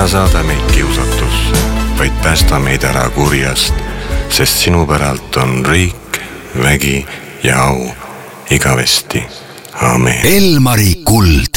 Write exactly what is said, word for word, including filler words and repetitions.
saada meid kiusatusse, vaid päästa meid ära kurjast, sest sinu päralt on riik, vägi ja au igavesti. Aamen. Elmari kuld.